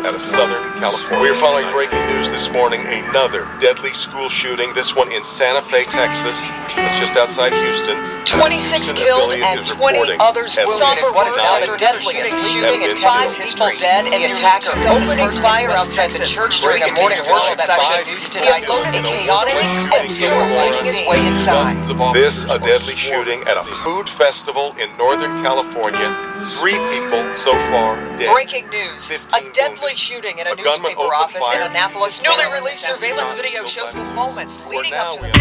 out of Southern California. We are following breaking news this morning. Another deadly school shooting, this one in Santa Fe, Texas. That's just outside Houston. 26 killed and 20 others wounded. What is now the deadliest shooting in Texas history. Dead, and the attacker opening fire outside the church during a morning worship session. He unloaded a chaotic and making his way inside. This, a deadly shooting at a food festival in Northern California. 3 people so far dead. Breaking news. A deadly shooting at a newspaper office in Annapolis. Newly released surveillance video shows the moments leading up to the